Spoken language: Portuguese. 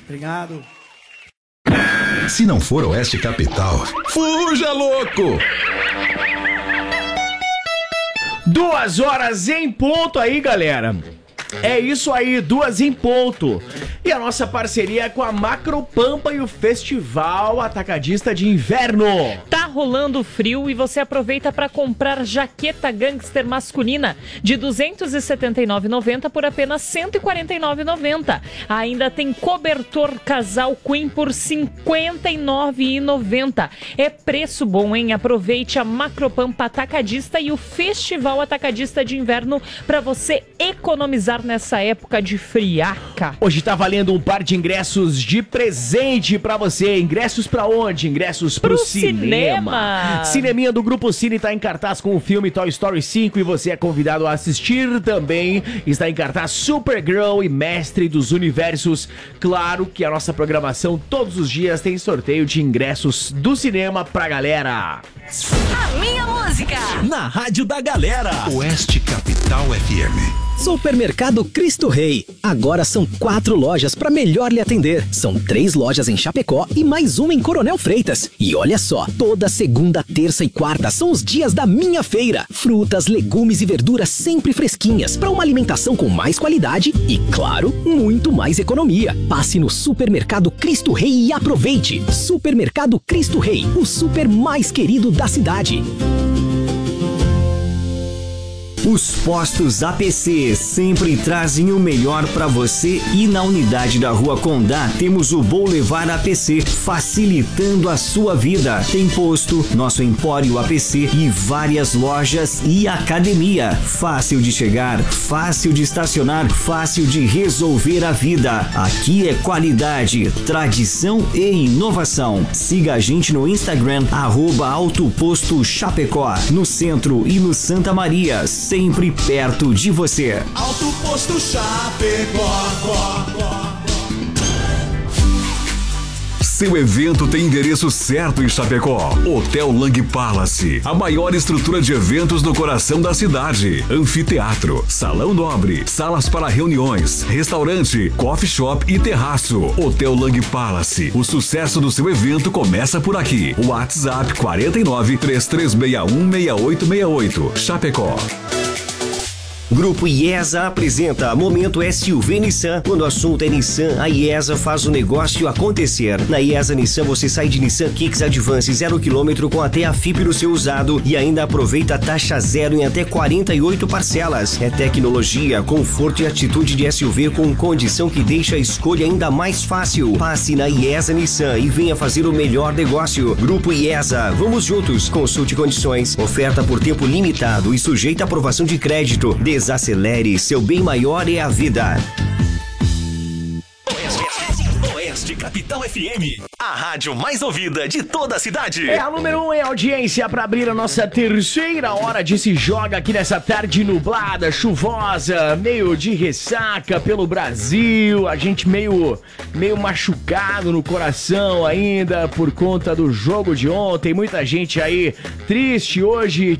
Obrigado. Se não for Oeste Capital, fuja, louco! 2h em ponto aí, galera. É isso aí, 2 em ponto. E a nossa parceria é com a Macropampa e o Festival Atacadista de Inverno. Tá rolando frio e você aproveita para comprar jaqueta gangster masculina de R$ 279,90 por apenas R$ 149,90. Ainda tem cobertor casal Queen por R$ 59,90. É preço bom, hein? Aproveite a Macropampa Atacadista e o Festival Atacadista de Inverno para você economizar nessa época de friaca. Hoje tá valendo um par de ingressos de presente pra você. Ingressos pra onde? Ingressos pro cinema. Cineminha do Grupo Cine tá em cartaz com o filme Toy Story 5 e você é convidado a assistir também. Está em cartaz Supergirl e Mestre dos Universos. Claro que a nossa programação todos os dias tem sorteio de ingressos do cinema pra galera. A minha música Na Rádio da Galera. Oeste Capital FM. Supermercado Cristo Rei. Agora são 4 lojas para melhor lhe atender. São 3 lojas em Chapecó e mais uma em Coronel Freitas. E olha só, toda segunda, terça e quarta são os dias da minha feira. Frutas, legumes e verduras sempre fresquinhas para uma alimentação com mais qualidade e, claro, muito mais economia. Passe no Supermercado Cristo Rei e aproveite. Supermercado Cristo Rei, o super mais querido da cidade. Os postos APC sempre trazem o melhor para você e na unidade da Rua Condá temos o Boulevard APC, facilitando a sua vida. Tem posto, nosso Empório APC e várias lojas e academia. Fácil de chegar, fácil de estacionar, fácil de resolver a vida. Aqui é qualidade, tradição e inovação. Siga a gente no Instagram, @Autoposto Chapecó, no centro e no Santa Maria, sempre perto de você. Alto Posto Chapecó. Seu evento tem endereço certo em Chapecó. Hotel Lang Palace, a maior estrutura de eventos no coração da cidade. Anfiteatro, salão nobre, salas para reuniões, restaurante, coffee shop e terraço. Hotel Lang Palace, o sucesso do seu evento começa por aqui. WhatsApp 49 3361 6868. Chapecó. Grupo IESA apresenta Momento SUV Nissan. Quando o assunto é Nissan, a IESA faz o negócio acontecer. Na IESA Nissan você sai de Nissan Kicks Advance 0 km com até a FIP no seu usado e ainda aproveita a taxa zero em até 48 parcelas. É tecnologia, conforto e atitude de SUV com condição que deixa a escolha ainda mais fácil. Passe na IESA Nissan e venha fazer o melhor negócio. Grupo IESA, vamos juntos. Consulte condições. Oferta por tempo limitado e sujeita à aprovação de crédito. Desacelere, seu bem maior é a vida. Oeste Capital FM, a rádio mais ouvida de toda a cidade. É a número 1 em audiência para abrir a nossa terceira hora de Se Joga aqui nessa tarde nublada, chuvosa, meio de ressaca pelo Brasil. A gente meio machucado no coração ainda por conta do jogo de ontem. Muita gente aí triste hoje.